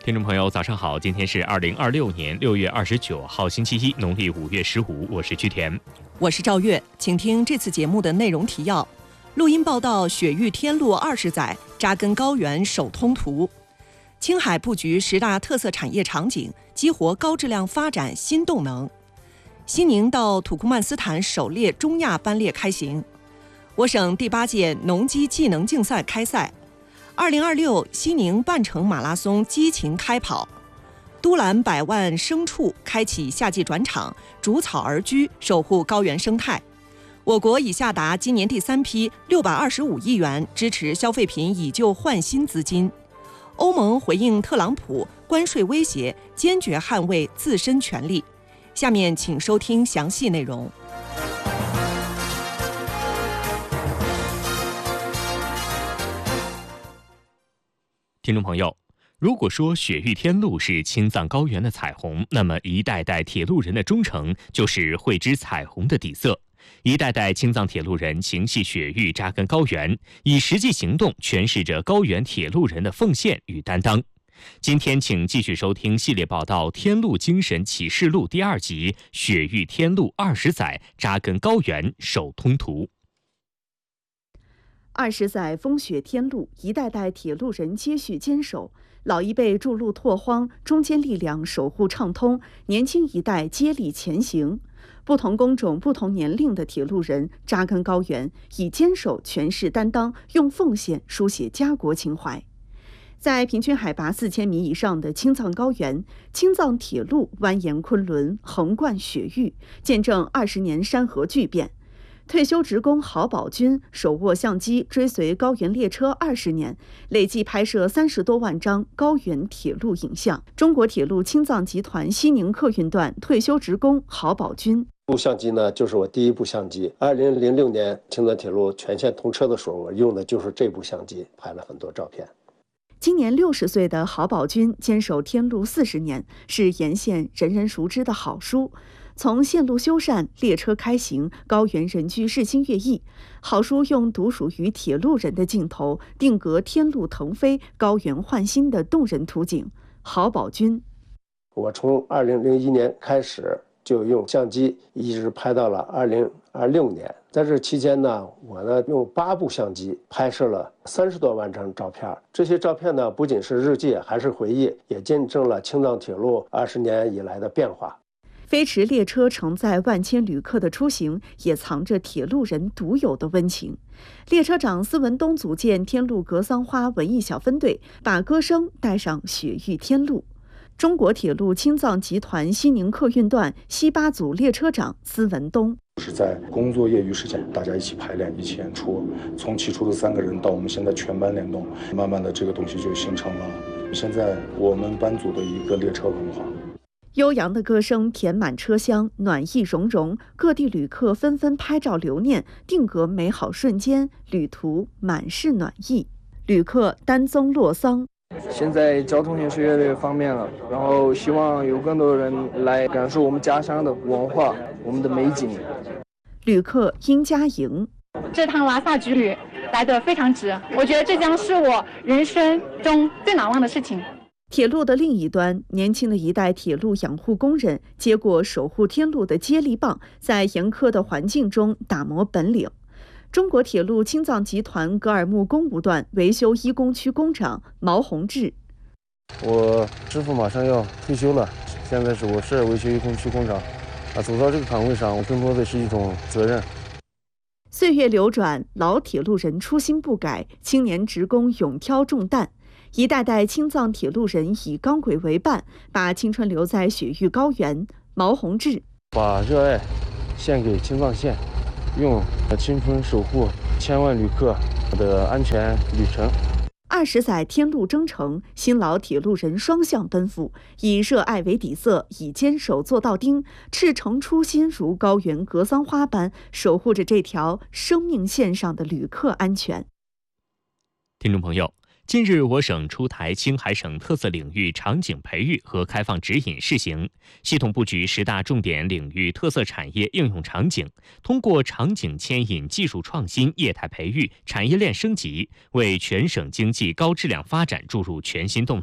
听众朋友，早上好！今天是2026年6月29号，星期一，农历5月15，我是曲田， 我是赵月，请听这次节目的内容提要。录音报道：雪域天路20载，扎根高原首通途。青海布局10大特色产业场景，激活高质量发展新动能。西宁到土库曼斯坦首列中亚班列开行。我省第8届农机技能竞赛开赛。2026西宁半程马拉松激情开跑，都兰100万牲畜开启夏季转场，逐草而居，守护高原生态。我国已下达今年第3批625亿元支持消费品以旧换新资金。欧盟回应特朗普关税威胁，坚决捍卫自身权利。下面请收听详细内容。 听众朋友，如果说雪域天路是青藏高原的彩虹，那么一代代铁路人的忠诚就是绘制彩虹的底色。一代代青藏铁路人情系雪域，扎根高原，以实际行动诠释着高原铁路人的奉献与担当。今天请继续收听系列报道《天路精神启示录》第2集《雪域天路20载，扎根高原首通途》。 20载风雪天路，一代代铁路人接续坚守，老一辈筑路拓荒，中坚力量守护畅通，年轻一代接力前行。不同工种、不同年龄的铁路人扎根高原，以坚守诠释担当，用奉献书写家国情怀。在平均海拔4000米以上的青藏高原，青藏铁路蜿蜒昆仑，横贯雪域，见证20年山河巨变。退休职工郝宝军手握相机追随高原列车20年，累计拍摄30多万张高原铁路影像。中国铁路青藏集团西宁客运段退休职工郝宝军： 这部相机呢，就是我第一部相机。2006年青藏铁路全线通车的时候，我用的就是这部相机，拍了很多照片。 今年60岁的郝宝军坚守天路40年，是沿线人人熟知的好书。从线路修缮、列车开行、高原人居日新月异，好书用独属于铁路人的镜头，定格天路腾飞、高原焕新的动人图景。郝宝军： 我从2001年开始就用相机，一直拍到了2026年。在这期间呢，我用8部相机拍摄了30多万张照片。这些照片呢，不仅是日记，还是回忆，也见证了青藏铁路20年以来的变化。 飞驰列车承载万千旅客的出行，也藏着铁路人独有的温情。列车长司文东组建天路格桑花文艺小分队，把歌声带上雪域天路。中国铁路青藏集团西宁客运段西8组列车长司文东： 是在工作业余时间，大家一起排练，一起演出。从起初的3个人到我们现在全班联动，慢慢的这个东西就形成了现在我们班组的一个列车文化。 悠扬的歌声填满车厢，暖意融融，各地旅客纷纷拍照留念，定格美好瞬间，旅途满是暖意。旅客丹宗洛桑： 现在交通也是越来越方便了，然后希望有更多人来感受我们家乡的文化，我们的美景。 旅客殷佳莹： 这趟拉萨之旅来得非常值，我觉得这将是我人生中最难忘的事情。 铁路的另一端，年轻的一代铁路养护工人接过守护天路的接力棒，在严苛的环境中打磨本领。中国铁路青藏集团格尔木工务段维修1工区工长毛洪志： 我师傅马上要退休了，现在我是维修1工区工长，走到这个岗位上，我更多的是一种责任。 岁月流转，老铁路人初心不改，青年职工勇挑重担。一代代青藏铁路人以钢轨为伴，把青春留在雪域高原。毛洪志： 把热爱献给青藏线，用青春守护千万旅客的安全旅程。 20载天路征程，新老铁路人双向奔赴，以热爱为底色，以坚守做到钉，赤诚初心如高原格桑花般守护着这条生命线上的旅客安全。 听众朋友，近日，我省出台青海省特色领域场景培育和开放指引试行，系统布局10大重点领域特色产业应用场景，通过场景牵引、技术创新、业态培育、产业链升级，为全省经济高质量发展注入全新动能。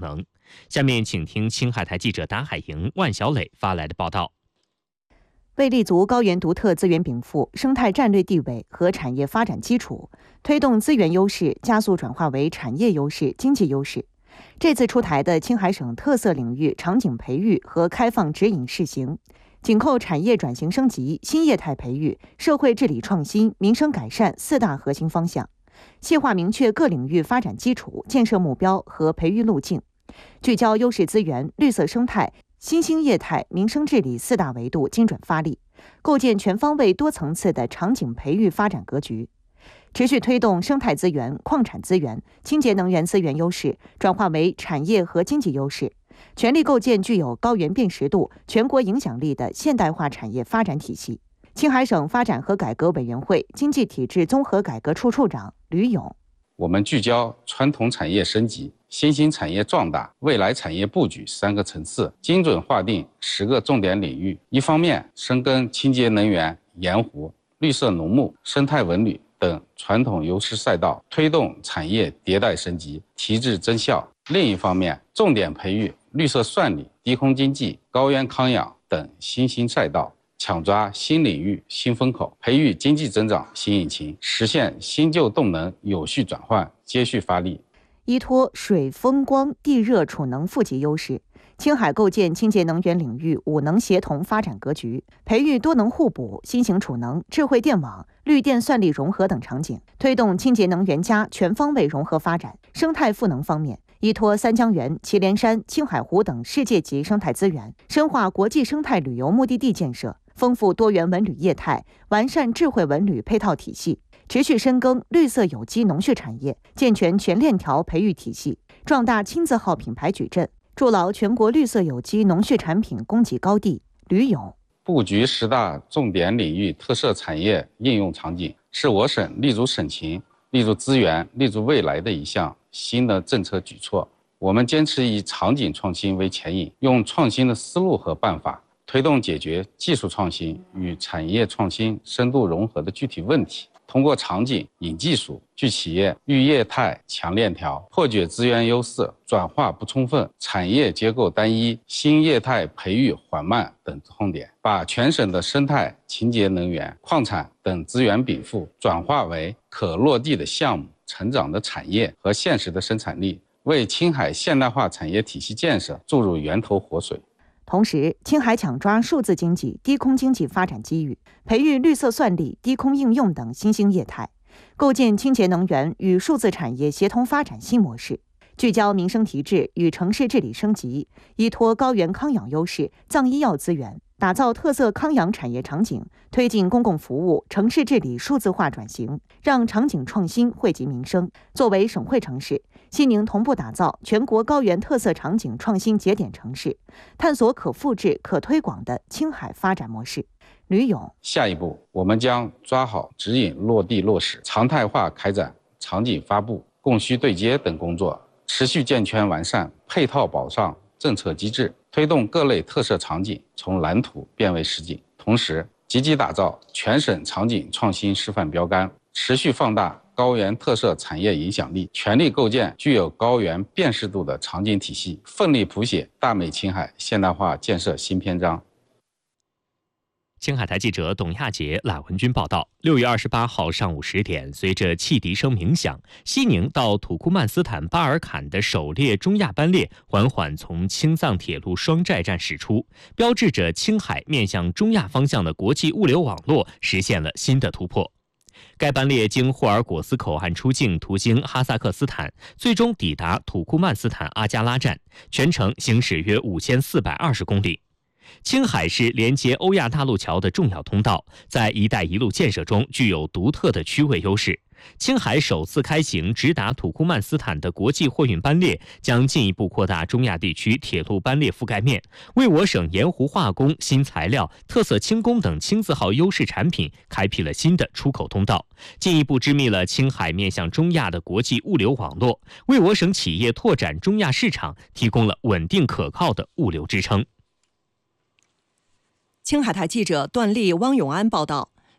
下面请听青海台记者达海莹、万小磊发来的报道。 为立足高原独特资源禀赋、生态战略地位和产业发展基础，推动资源优势加速转化为产业优势、经济优势。这次出台的青海省特色领域场景培育和开放指引试行，紧扣产业转型升级、新业态培育、社会治理创新、民生改善4大核心方向，细化明确各领域发展基础、建设目标和培育路径，聚焦优势资源、绿色生态、新兴业态、民生治理4大维度精准发力，构建全方位多层次的场景培育发展格局。持续推动生态资源、矿产资源、清洁能源资源优势转化为产业和经济优势，全力构建具有高原辨识度、全国影响力的现代化产业发展体系。青海省发展和改革委员会经济体制综合改革处处长吕勇： 我们聚焦传统产业升级、新兴产业壮大、未来产业布局3个层次，精准划定10个重点领域。一方面，深耕清洁能源、盐湖、绿色农牧、生态文旅等传统优势赛道，推动产业迭代升级、提质增效；另一方面，重点培育绿色算力、低空经济、高原康养等新兴赛道，抢抓新领域新风口，培育经济增长新引擎，实现新旧动能有序转换，接续发力。 依托水、风、光、地热储能富集优势，青海构建清洁能源领域5能协同发展格局，培育多能互补、新型储能、智慧电网、绿电算力融合等场景，推动清洁能源全方位融合发展。生态赋能方面，依托三江源、祁连山、青海湖等世界级生态资源，深化国际生态旅游目的地建设，丰富多元文旅业态，完善智慧文旅配套体系，持续深耕绿色有机农畜产业，健全全链条培育体系，壮大金字号品牌矩阵，筑牢全国绿色有机农畜产品供给高地。吕勇： 布局10大重点领域特色产业应用场景，是我省立足省情、立足资源、立足未来的一项新的政策举措。我们坚持以场景创新为前引，用创新的思路和办法，推动解决技术创新与产业创新深度融合的具体问题，通过场景引技术、聚企业、育业态、强链条，破解资源优势转化不充分、产业结构单一、新业态培育缓慢等痛点，把全省的生态、清洁能源、矿产等资源禀赋转化为可落地的项目、成长的产业和现实的生产力，为青海现代化产业体系建设注入源头活水。 同时，青海抢抓数字经济、低空经济发展机遇，培育绿色算力、低空应用等新兴业态，构建清洁能源与数字产业协同发展新模式，聚焦民生提质与城市治理升级，依托高原康养优势、藏医药资源，打造特色康养产业场景，推进公共服务、城市治理数字化转型，让场景创新惠及民生。作为省会城市，西宁同步打造全国高原特色场景创新节点城市，探索可复制、可推广的青海发展模式。吕勇： 下一步，我们将抓好指引落地落实，常态化开展场景发布、供需对接等工作，持续健全完善配套保障政策机制，推动各类特色场景从蓝图变为实景。同时，积极打造全省场景创新示范标杆，持续放大高原特色产业影响力，全力构建具有高原辨识度的场景体系，奋力谱写大美青海现代化建设新篇章。 青海台记者董亚杰、赖文军报道：6月28号上午10点，随着汽笛声鸣响，西宁到土库曼斯坦巴尔坎的首列中亚班列缓缓从青藏铁路双寨站驶出，标志着青海面向中亚方向的国际物流网络实现了新的突破。该班列经霍尔果斯口岸出境，途经哈萨克斯坦，最终抵达土库曼斯坦阿加拉站，全程行驶约5420公里。青海是连接欧亚大陆桥的重要通道，在“一带一路”建设中具有独特的区位优势。青海首次开行直达土库曼斯坦的国际货运班列，将进一步扩大中亚地区铁路班列覆盖面，为我省盐湖化工、新材料、特色轻工等青字号优势产品开辟了新的出口通道，进一步织密了青海面向中亚的国际物流网络，为我省企业拓展中亚市场提供了稳定可靠的物流支撑。 青海台记者段丽、汪永安报道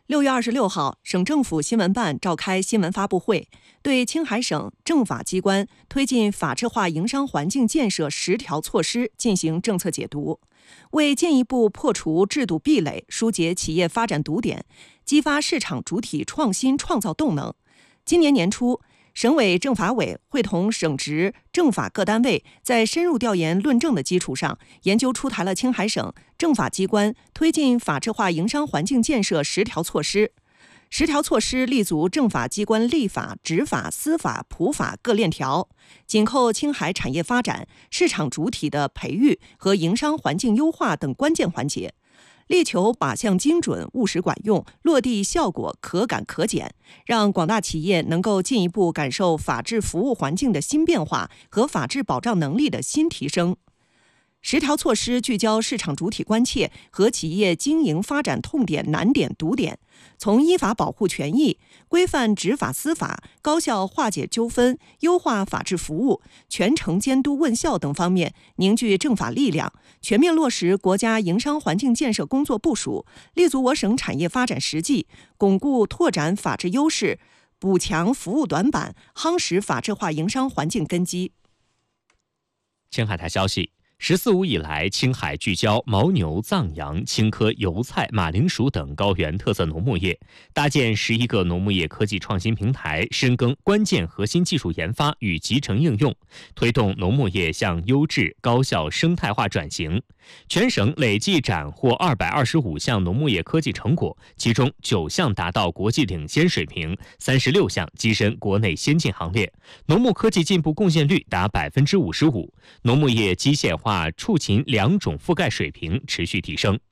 6月26号，省政府新闻办召开新闻发布会，对青海省政法机关推进法治化营商环境建设10条措施进行政策解读。为进一步破除制度壁垒，疏解企业发展堵点，激发市场主体创新创造动能，今年年初，省委政法委会同省直政法各单位在深入调研论证的基础上，研究出台了青海省政法机关推进法治化营商环境建设10条措施。10条措施立足政法机关立法、执法、司法、普法各链条，紧扣青海产业发展、市场主体的培育和营商环境优化等关键环节，力求靶向精准、务实管用，落地效果可感可检，让广大企业能够进一步感受法治服务环境的新变化和法治保障能力的新提升。10条措施聚焦市场主体关切和企业经营发展痛点、难点、堵点，从依法保护权益、规范执法司法、高效化解纠纷、优化法治服务、全程监督问效等方面凝聚政法力量，全面落实国家营商环境建设工作部署，立足我省产业发展实际，巩固拓展法治优势，补强服务短板，夯实法治化营商环境根基。 青海台消息，“14五”以来，青海聚焦牦牛、藏羊、青稞、油菜、马铃薯等高原特色农牧业，搭建11个农牧业科技创新平台，深耕关键核心技术研发与集成应用，推动农牧业向优质高效生态化转型。全省累计斩获225项农牧业科技成果，其中9项达到国际领先水平，36项跻身国内先进行列，农牧科技进步贡献率达55%，农牧业机械化畜禽2种覆盖水平持续提升。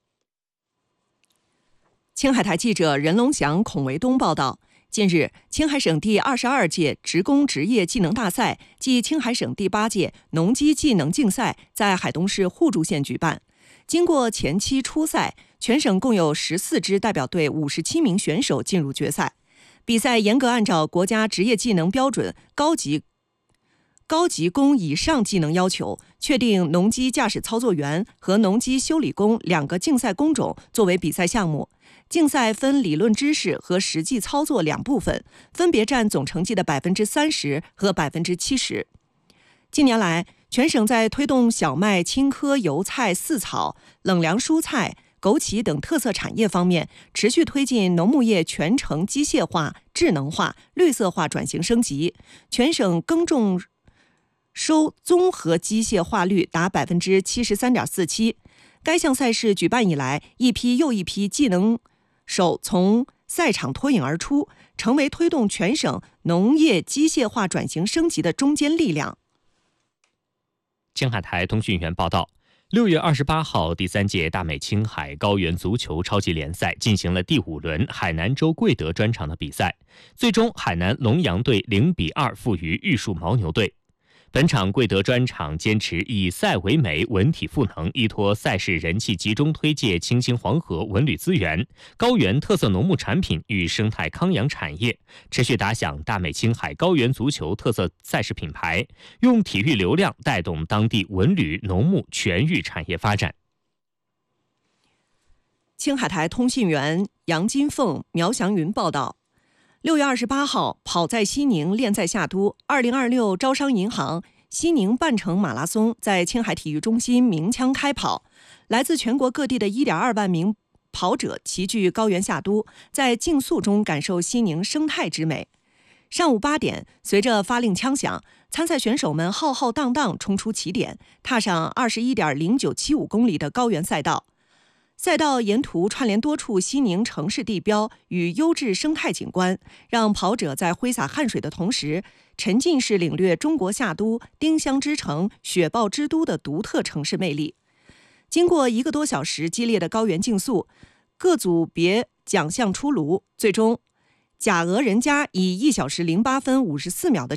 青海台记者任龙祥、孔维东报道。近日，青海省第22届职工职业技能大赛暨青海省第8届农机技能竞赛在海东市互助县举办。经过前期初赛，全省共有14支代表队57名选手进入决赛。比赛严格按照国家职业技能标准高级工以上技能要求，确定农机驾驶操作员和农机修理工2个竞赛工种作为比赛项目。竞赛分理论知识和实际操作2部分，分别占总成绩的30%和70%。近年来，全省在推动小麦、青稞、油菜、饲草、冷凉蔬菜、枸杞等特色产业方面，持续推进农牧业全程机械化、智能化、绿色化转型升级，全省耕种收综合机械化率达73.47%。该项赛事举办以来，一批又一批技能手从赛场脱颖而出，成为推动全省农业机械化转型升级的中坚力量。 青海台通讯员报道，6月28号，第3届大美青海高原足球超级联赛进行了第5轮海南州贵德专场的比赛，最终海南龙阳队0-2负于玉树牦牛队。本场贵德专场坚持以赛为美、文体赋能，依托赛事人气，集中推介青青黄河文旅资源、高原特色农牧产品与生态康养产业，持续打响大美青海高原足球特色赛事品牌，用体育流量带动当地文旅农牧全域产业发展。 青海台通讯员杨金凤、苗祥云报道。6月28号，跑在西宁，练在夏都，2026招商银行西宁半程马拉松在青海体育中心鸣枪开跑，来自全国各地的1.2万名跑者齐聚高原夏都，在竞速中感受西宁生态之美。上午8点，随着发令枪响，参赛选手们浩浩荡荡冲出起点，踏上21.0975公里的高原赛道。赛道沿途串联多处西宁城市地标与优质生态景观，让跑者在挥洒汗水的同时，沉浸式领略中国夏都、丁香之城、雪豹之都的独特城市魅力。经过1个多小时激烈的高原竞速，各组别奖项出炉，最终甲鹅人家以1小时08分54秒的